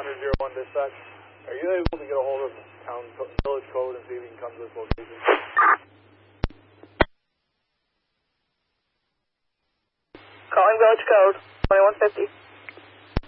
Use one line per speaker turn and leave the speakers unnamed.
100-01 dispatch. Are you able to get a hold of village code and see if you can come to this location?
Calling village code, 2150.